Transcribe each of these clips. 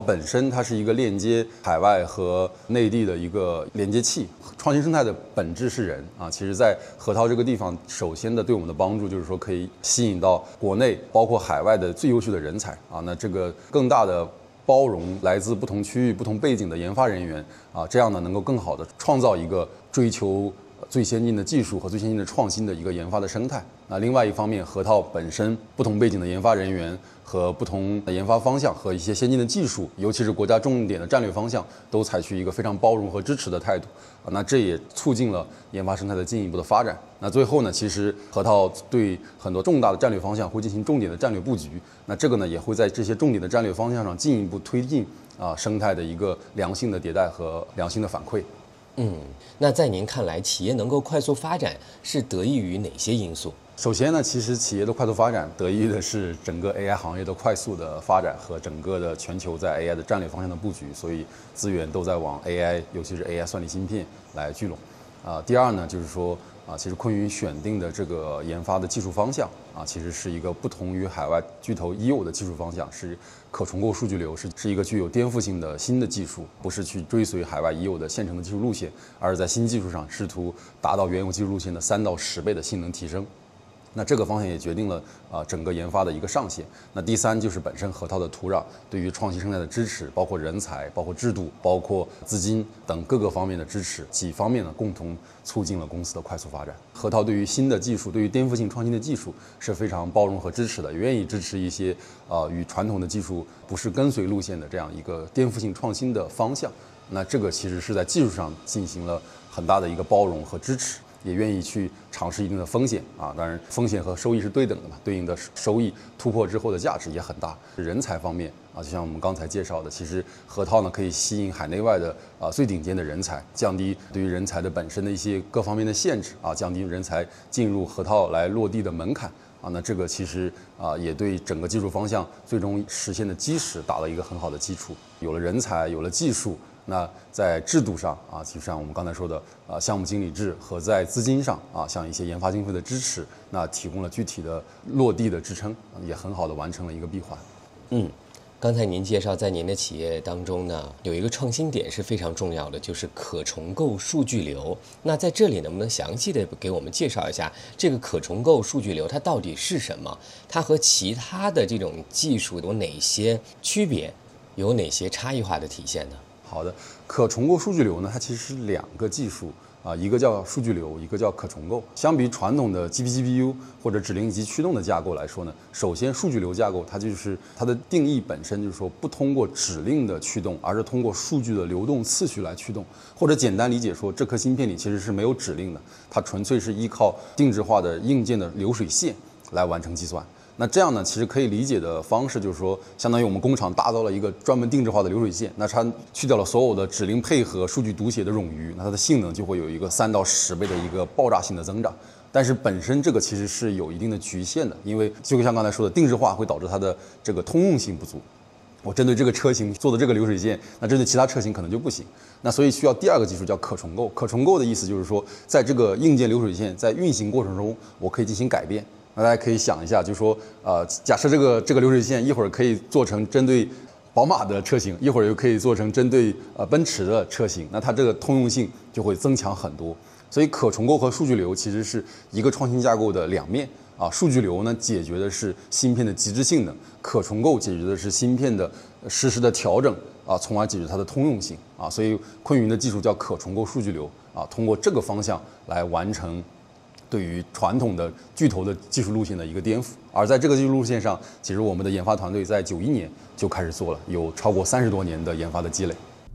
本身它是一个链接海外和内地的一个连接器。创新生态的本质是人啊，其实在河套这个地方，首先的对我们的帮助就是说可以吸引到国内包括海外的最优秀的人才啊，那这个更大的包容来自不同区域、不同背景的研发人员啊，这样呢能够更好的创造一个追求最先进的技术和最先进的创新的一个研发的生态。那另外一方面，河套本身不同背景的研发人员和不同的研发方向和一些先进的技术，尤其是国家重点的战略方向，都采取一个非常包容和支持的态度啊。那这也促进了研发生态的进一步的发展。那最后呢，其实河套对很多重大的战略方向会进行重点的战略布局。那这个呢，也会在这些重点的战略方向上进一步推进生态的一个良性的迭代和良性的反馈。 那在您看来，企业能够快速发展是得益于哪些因素？ 首先呢，其实企业的快速发展得益于的是整个 AI 行业的快速的发展和整个的全球在 AI 的战略方向的布局，所以资源都在往 AI， 尤其是 AI 算力芯片来聚拢。第二呢，就是说其实昆云选定的这个研发的技术方向其实是一个不同于海外巨头已有的技术方向，是可重构数据流，是一个具有颠覆性的新的技术，不是去追随海外已有的现成的技术路线，而是在新技术上试图达到原有技术路线的3到10倍的性能提升。那这个方向也决定了整个研发的一个上限。那第三就是本身河套的土壤对于创新生态的支持，包括人才、包括制度、包括资金等各个方面的支持，几方面呢共同促进了公司的快速发展。河套对于新的技术、对于颠覆性创新的技术是非常包容和支持的，也愿意支持一些与传统的技术不是跟随路线的这样一个颠覆性创新的方向。那这个其实是在技术上进行了很大的一个包容和支持。也愿意去尝试一定的风险当然风险和收益是对等的嘛，对应的收益突破之后的价值也很大。人才方面就像我们刚才介绍的，其实河套呢可以吸引海内外的最顶尖的人才，降低对于人才的本身的一些各方面的限制降低人才进入河套来落地的门槛那这个其实也对整个技术方向最终实现的基石打了一个很好的基础。有了人才，有了技术，那在制度上就像我们刚才说的项目经理制和在资金上像一些研发经费的支持，那提供了具体的落地的支撑，也很好的完成了一个闭环。 刚才您介绍，在您的企业当中呢，有一个创新点是非常重要的，就是可重构数据流。那在这里能不能详细的给我们介绍一下这个可重构数据流它到底是什么？它和其他的这种技术有哪些区别？有哪些差异化的体现呢？ 好的，可重构数据流呢，它其实是2个技术一个叫数据流，一个叫可重构。相比于传统的 GPGPU 或者指令集驱动的架构来说呢，首先数据流架构它就是它的定义本身就是说不通过指令的驱动，而是通过数据的流动次序来驱动。或者简单理解说，这颗芯片里其实是没有指令的，它纯粹是依靠定制化的硬件的流水线来完成计算。那这样呢，其实可以理解的方式就是说，相当于我们工厂打造了一个专门定制化的流水线，那它去掉了所有的指令配合、数据读写的冗余，那它的性能就会有一个3到10倍的一个爆炸性的增长。但是本身这个其实是有一定的局限的，因为就像刚才说的，定制化会导致它的这个通用性不足。我针对这个车型做的这个流水线，那针对其他车型可能就不行。那所以需要第2个技术叫可重构。可重构的意思就是说，在这个硬件流水线在运行过程中，我可以进行改变。那大家可以想一下，就是说，假设这个流水线一会儿可以做成针对宝马的车型，一会儿又可以做成针对奔驰的车型，那它这个通用性就会增强很多。所以可重构和数据流其实是一个创新架构的2面数据流呢解决的是芯片的极致性能，可重构解决的是芯片的实时的调整从而解决它的通用性所以昆云的技术叫可重构数据流通过这个方向来完成对于传统的巨头的技术路线的一个颠覆。而在这个技术路线上，其实我们的研发团队在91年就開始做了，有超過30多年的研發的積累。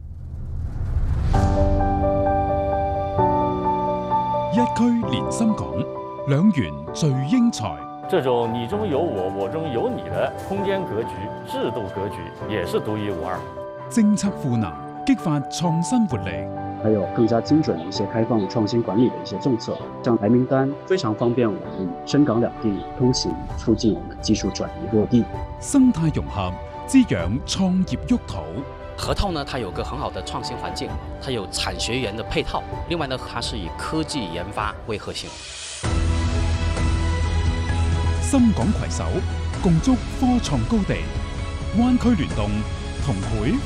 一區連心港，兩元聚英才。 这种你中有我，我中有你的空间格局、制度格局也是独一无二。 政策賦能，激發創新活力。 还有更加精準的一些開放創新管理的一些政策，像白名單非常方便我們深港兩地通行，促進我們技術轉移落地。 生態融合，滋養創業沃土。 河套呢，它有個很好的創新環境，它有產學研的配套，另外呢，它是以科技研發為核心。 深港攜手，共築科創高地，灣區聯動， 同繪。